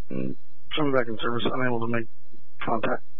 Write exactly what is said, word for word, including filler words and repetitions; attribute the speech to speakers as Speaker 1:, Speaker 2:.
Speaker 1: Coming back in service, unable to make contact.